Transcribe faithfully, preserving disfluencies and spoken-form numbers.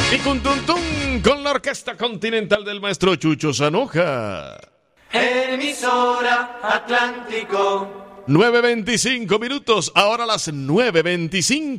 Y cuntuntún con la Orquesta Continental del maestro Chucho Zanoja. Emisora Atlántico. nueve veinticinco minutos, ahora las nueve veinticinco.